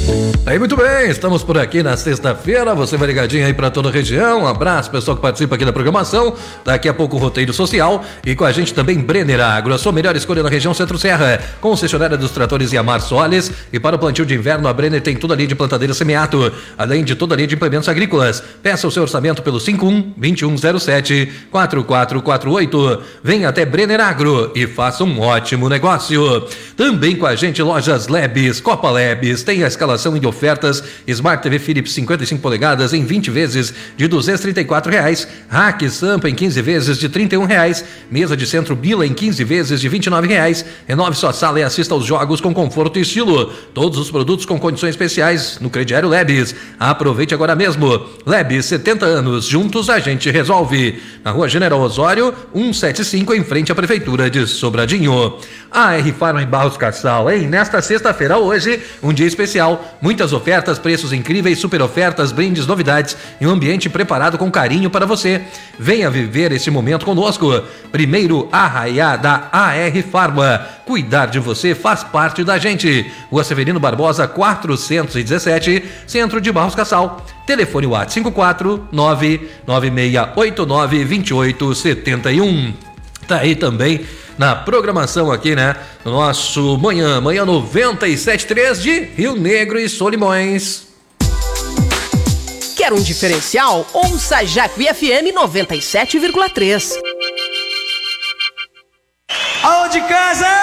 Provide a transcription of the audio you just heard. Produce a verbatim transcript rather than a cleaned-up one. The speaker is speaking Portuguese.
Aí, muito bem, estamos por aqui na sexta-feira, você vai ligadinho aí pra toda a região, um abraço pessoal que participa aqui da programação, daqui a pouco o roteiro social e com a gente também Brenner Agro, a sua melhor escolha na região Centro-Serra, concessionária dos tratores Yamar Solis, e para o plantio de inverno a Brenner tem toda a linha de plantadeira semiato, além de toda a linha de implementos agrícolas. Peça o seu orçamento pelo cinco um, dois um zero sete, quatro quatro quatro oito, venha até Brenner Agro e faça um ótimo negócio. Também com a gente Lojas Labs, Copa Labs, tem a escalação em ofertas, Smart T V Philips cinquenta e cinco polegadas em vinte vezes de duzentos e trinta e quatro reais, Rack Sampa em quinze vezes de trinta e um reais, mesa de centro Bila em quinze vezes de vinte e nove reais, renove sua sala e assista aos jogos com conforto e estilo, todos os produtos com condições especiais no Crediário Labs, aproveite agora mesmo. Labs, setenta anos, juntos a gente resolve, na Rua General Osório cento e setenta e cinco, em frente à Prefeitura de Sobradinho. A R Farma em Barros Cassal, hein? Nesta sexta-feira hoje, um dia especial, muitas ofertas, preços incríveis, super ofertas, brindes, novidades e um ambiente preparado com carinho para você. Venha viver esse momento conosco. Primeiro arraiá da A R Farma. Cuidar de você faz parte da gente. Rua Severino Barbosa, quatrocentos e dezessete, Centro de Barros Cassal. Telefone WhatsApp cinco quatro nove nove seis oito nove dois oito sete um. Tá aí também na programação aqui, né? No nosso Manhã, Manhã noventa e sete ponto três de Rio Negro e Solimões. Quer um diferencial? Ouça Jacuí F M noventa e sete vírgula três. Aonde casa?